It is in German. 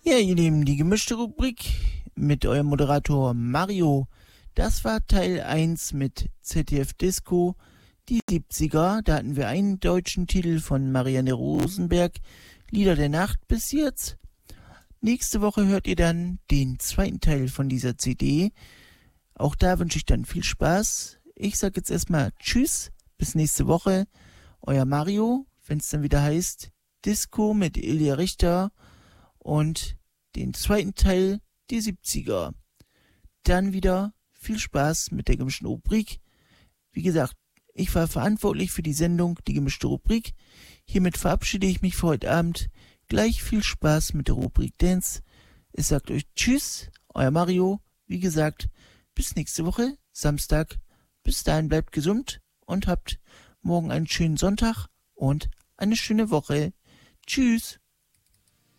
Ja, ihr Lieben, die gemischte Rubrik mit eurem Moderator Mario. Das war Teil 1 mit ZDF Disco, die 70er. Da hatten wir einen deutschen Titel von Marianne Rosenberg, Lieder der Nacht bis jetzt. Nächste Woche hört ihr dann den zweiten Teil von dieser CD. Auch da wünsche ich dann viel Spaß. Ich sage jetzt erstmal Tschüss, bis nächste Woche. Euer Mario, wenn es dann wieder heißt Disco mit Ilja Richter und den zweiten Teil, die 70er. Dann wieder viel Spaß mit der gemischten Rubrik. Wie gesagt, ich war verantwortlich für die Sendung, die gemischte Rubrik. Hiermit verabschiede ich mich für heute Abend. Gleich viel Spaß mit der Rubrik Dance. Es sagt euch Tschüss, euer Mario. Wie gesagt, bis nächste Woche, Samstag. Bis dahin bleibt gesund und habt morgen einen schönen Sonntag und eine schöne Woche. Tschüss.